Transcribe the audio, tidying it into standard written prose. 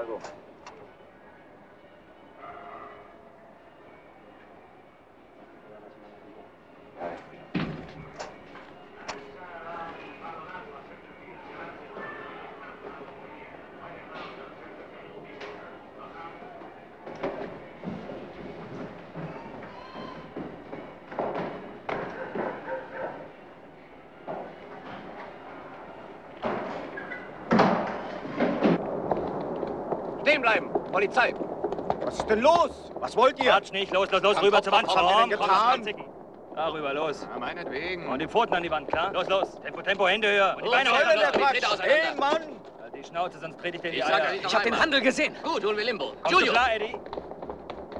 also. Stehen bleiben! Polizei! Was ist denn los? Was wollt ihr? Quatsch nicht, los, rüber zur Wand. Was habt ihr denn getan? Da rüber, los. Ja, meinetwegen. Und die Pfoten an die Wand, klar? Los. Tempo, Hände höher. Und die Beine Was soll denn der runter. Quatsch? Stehen, Mann! Halt die Schnauze, sonst trete ich dir in die Ich sag Eier. euch noch Ich hab den einmal. Handel gesehen. Gut, holen wir Limbo. Kommst du Julio! klar, Eddie?